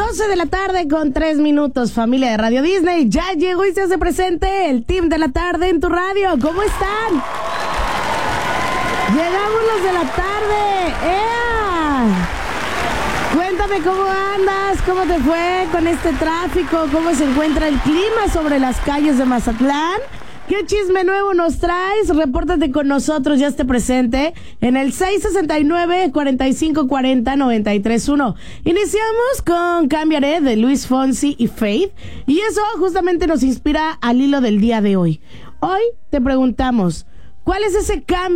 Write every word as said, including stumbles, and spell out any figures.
doce de la tarde con tres minutos, familia de Radio Disney. Ya llegó y se hace presente el team de la tarde en tu radio. ¿Cómo están? Llegamos los de la tarde. ¡Ea! Cuéntame cómo andas, cómo te fue con este tráfico, cómo se encuentra el clima sobre las calles de Mazatlán. ¿Qué chisme nuevo nos traes? Repórtate con nosotros, ya esté presente en el seis sesenta y nueve, cuarenta y cinco cuarenta, noventa y tres uno. Iniciamos con Cambiaré de Luis Fonsi y Faith, y eso justamente nos inspira al hilo del día de hoy. Hoy te preguntamos, ¿cuál es ese cambio